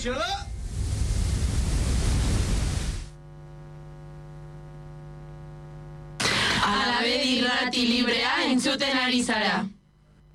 Hauxe da? Alabedi irrati librea entzuten ari zara.